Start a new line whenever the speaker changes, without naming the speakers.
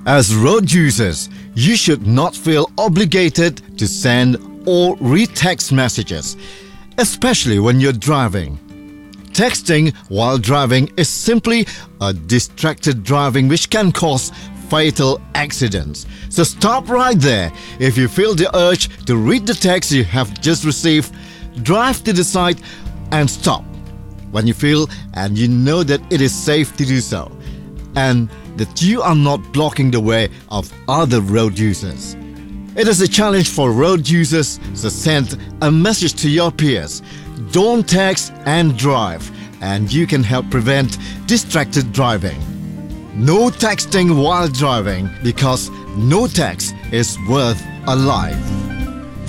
As road users, you should not feel obligated to send or read text messages, especially when you're driving. Texting while driving is simply a distracted driving which can cause fatal accidents. So stop right there. If you feel the urge to read the text you have just received, drive to the side and stop when you feel and you know that it is safe to do so, and that you are not blocking the way of other road users. It is a challenge for road users, so send a message to your peers. Don't text and drive, and you can help prevent distracted driving. No texting while driving, because no text is worth a life.